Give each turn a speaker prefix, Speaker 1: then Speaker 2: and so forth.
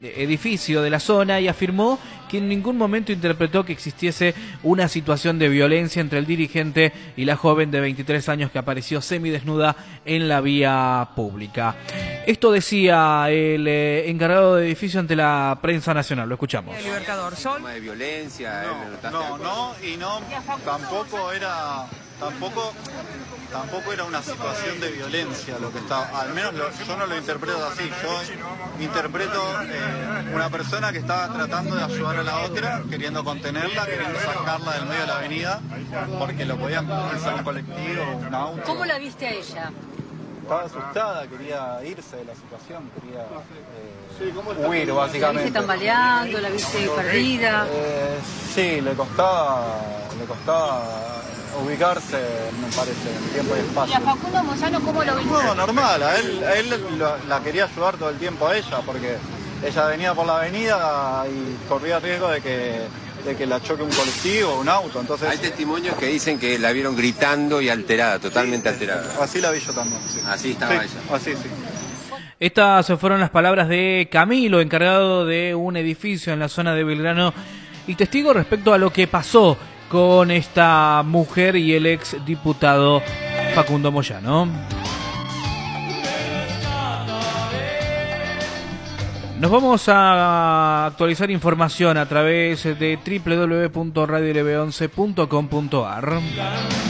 Speaker 1: edificio de la zona y afirmó que en ningún momento interpretó que existiese una situación de violencia entre el dirigente y la joven de 23 años que apareció semidesnuda en la vía pública. Esto decía el encargado de edificio ante la prensa nacional. Lo escuchamos.
Speaker 2: El Libertador Sol.
Speaker 3: De violencia.
Speaker 4: Tampoco era una situación de violencia lo que estaba, al menos yo no lo interpreto así. Yo interpreto una persona que estaba tratando de ayudar a la otra, queriendo contenerla, queriendo sacarla del medio de la avenida, porque lo podían cruzar un colectivo o un auto.
Speaker 5: ¿Cómo la viste a ella?
Speaker 4: Estaba asustada, quería irse de la situación, quería huir básicamente.
Speaker 5: ¿La viste tambaleando? ¿La viste perdida?
Speaker 4: Sí, le costaba ubicarse, me parece, en tiempo y espacio.
Speaker 5: ¿Y a Facundo Moyano cómo lo viste?
Speaker 4: No, normal, a él la quería ayudar todo el tiempo a ella, porque ella venía por la avenida y corría riesgo de que la choque un colectivo o un auto. Entonces,
Speaker 3: hay testimonios que dicen que la vieron gritando y alterada, totalmente alterada.
Speaker 4: Así la vi yo también. Sí.
Speaker 3: Así estaba ella.
Speaker 4: Así, sí.
Speaker 1: Estas fueron las palabras de Camilo, encargado de un edificio en la zona de Belgrano y testigo respecto a lo que pasó con esta mujer y el ex diputado Facundo Moyano. Nos vamos a actualizar información a través de www.radiolb11.com.ar.